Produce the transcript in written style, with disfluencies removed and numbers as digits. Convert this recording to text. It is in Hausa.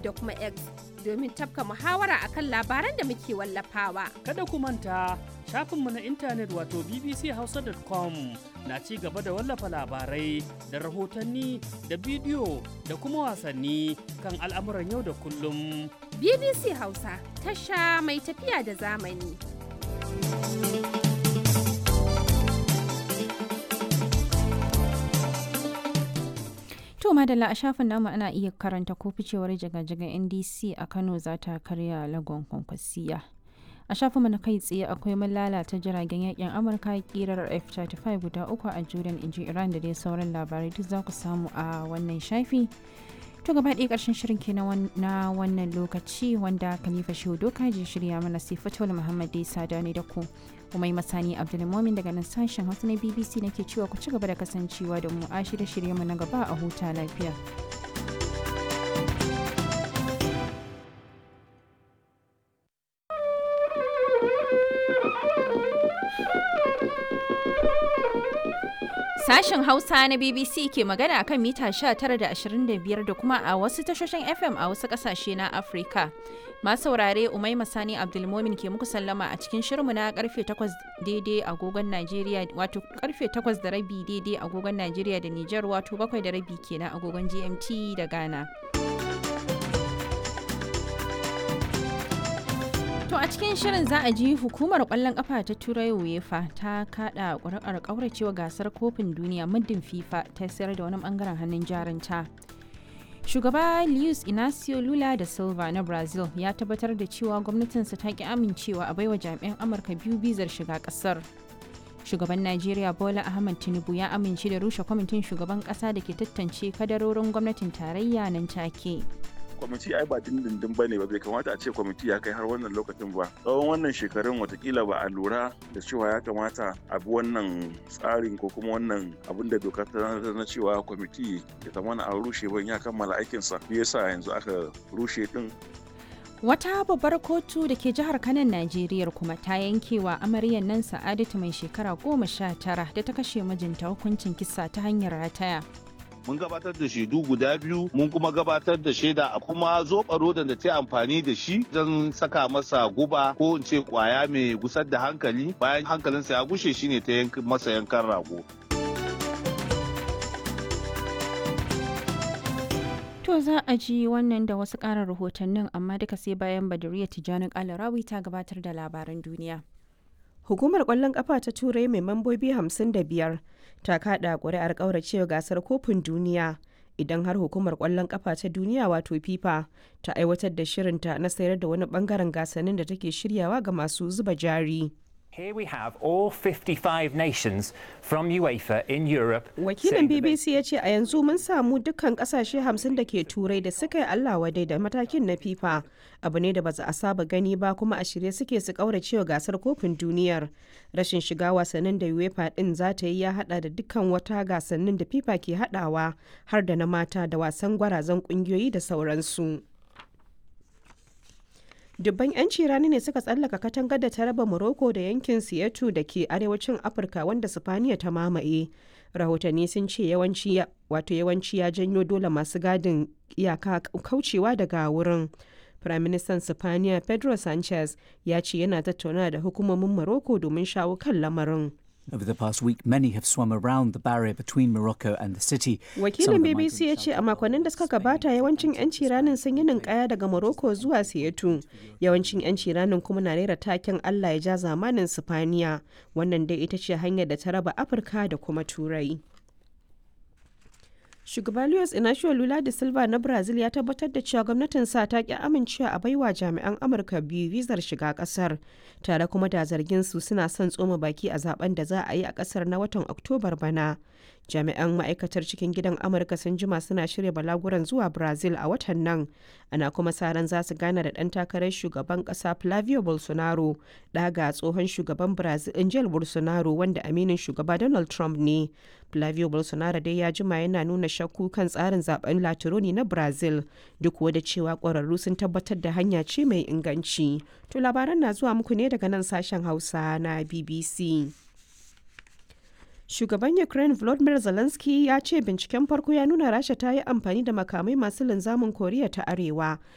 da kuma X domin tafka muhawara akan labaran da muke wallafawa. Kada ku manta shafinmu na intanet wato bbchausa.com na ci gaba da wallafa labarai da rahotanni da bidiyo da kuma wasanni kan al'amuran yau da kullum. BBC Hausa, tasha mai tafiya da zamani. To madalla a shafin namu ana iya karanta ko ficewar jiga-jigan NDC a Kano za ta karya lagon kwankwasiya. A shafinmu na kai tsaye akwai mun lalata jiragen yakin Amurka kirar F-35 guda 3 a Jordan, inji Iran da dai sauran labarai duk za ku samu a wannan shafi. To gaba ɗaya ƙarshen shirin ke na wannan lokaci wanda Khalifa Shehu Doka je shirya mana sai Fatul Muhammad dai sada ne da ku. Kuma yi masani Abdulmumin daga nan sashen Hausa na BBC nake cewa ku ci gaba da kasancewa da mu a shirye-shiryenmu na gaba a huta lafiya. Sashen Hausa na BBC ke magana akan mita 19.25 da kuma a wasu tashoshin FM a wasu kasashe na Afirka. Masu saurare Umaima Sani Abdulmomin ke muku sallama a cikin shirinmu na karfe 8 daidai agogon Najeriya wato karfe 8 da rabi daidai agogon Najeriya da Nijar wato 7 da rabi kenan agogon GMT da Ghana. To a cikin shirin za a ji hukumar kwallon kafa ta Turai UEFA ta kada ƙuri'ar ƙauracewa gasar kofin duniya muddin FIFA ta sayar da wani bangaren hannun jarinta. Shugaba Luis Inacio Lula da Silva na Brazil ya tabbatar da cewa gwamnatinsa ta ki amincewa a baiwa jami'an Amurka biyu bizar shiga ƙasar. Shugaban Najeriya Bola Ahmed Tinubu ya amince da rushe kwamitin shugaban ƙasa da ke tantance kadarorin gwamnatin tarayya nan take. Kwamiti ai ba dindindin ba ne ba, bai kamata a ce kwamiti ya kai har wannan lokacin ba. Tsawon wannan shekarun watakila ba a lura da cewa ya kamata a bi wannan tsarin ko kuma wannan abin da doka ta na cewa kwamiti ya zama a rushe ban ya kammala aikinsa. Me yasa yanzu aka rushe din? Wata babbar kotu da ke jihar Kanan Najeriya kuma ta yankewa amaryar nan Sa'adatu mai shekara 19 da ta kashe mijinta hukuncin kisa ta hanyar rataya. Mun gabatar da shaidu guda biyu, mun kuma gabatar da shaida a kuma zoɓa rodan da ta amfani da shi don saka masa guba ko in ce kwaya mai gusar da hankali, bayan hankalinsa ya gushe shine ta masa yankan rago. To za a ji wannan da wasu ƙarin rahotannin amma duka sai bayan Badariya Tijjani Kalarawi ta gabatar da labaran duniya. Hukumar ƙwallon ƙafa ta Turai mai mambobi 55 ta kaɗa ƙuri'ar ƙauracewa gasar kofin duniya idan har hukumar ƙwallon ƙafa ta duniya wato FIFA ta aiwatar da shirinta na sayar da wani ɓangaren gasannin da take shiryawa ga masu zuba jari. Here we have all 55 nations from UEFA in Europe. Wakilin BBC ya ce a yanzu mun samu dukkan kasashe 50 da ke turai da suka yi Allah wadai da matakin na FIFA. Abu ne da ba a saba gani ba kuma a shirye suke su kauracewa gasar kofin duniyar. Rashin shiga wasannin da UEFA din za ta yi ya hada da dukkan wata gasannin da FIFA ke hadawa har da na mata da wasan gwarazan kungiyoyi da sauransu. Dubban 'yanci rani ne suka tsallaka katangar da ta raba Morocco da yankin Siyatu da ke arewacin Afirka wanda Sifaniya ta mamaye. Rahotanni sun ce yawanci ya janyo dole masu gadin iyaka kaucewa daga wurin. Firaministan Sifaniya Pedro Sanchez ya ce yana tattauna da hukumomin Morocco domin shawo kan lamarin. Over the past week, many have swum around the barrier between Morocco and the city. Wakilin BBC ya ce a makonnin da suka gabata yawancin 'yanci ranin sun yi ninkaya daga Morocco zuwa Siyatu. Yawancin 'yanci ranin kuma na rera taken Allah ya ja zamanin Sifaniya. Wannan dai ita ce hanyar da ta raba Afirka da kuma Turai. Shugaba Luis Inacio Lula da Silva na Brazil ya tabbatar da cewa gwamnatinsa ta ki amincewa a baiwa jami'an Amurka biyu vizar shiga kasar, tare kuma da zargin su suna son tsoma baki a zaben da za a yi a kasar na watan Oktobar bana. Jami'an ma'aikatar cikin gidan Amurka sun jima suna shirya balaguran zuwa Brazil a watan nan. Ana kuma sa ran za su gana da ɗan takarar shugaban ƙasa Flavio Bolsonaro, ɗaga tsohon shugaban Brazil Jair Bolsonaro wanda aminin shugaba Donald Trump ne. Flavio Bolsonaro dai ya jima yana nuna shakku kan tsarin zaben Latironi na Brazil, duk da cewa ƙwararru sun tabbatar da hanya ce mai inganci. To labaran na zuwa muku ne daga nan sashen Hausa na BBC. Shugaban Ukraine Volodymyr Zelensky ya ce binciken farko ya nuna Rasha ta yi amfani da makamai masu linzamin Koriya ta Arewa